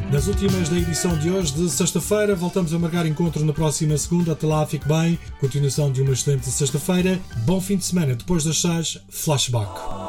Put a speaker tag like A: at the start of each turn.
A: Nas últimas da edição de hoje, de sexta-feira, voltamos a marcar encontro na próxima segunda. Até lá, fique bem. Continuação de uma excelente sexta-feira. Bom fim de semana. Depois das 6, Flashback.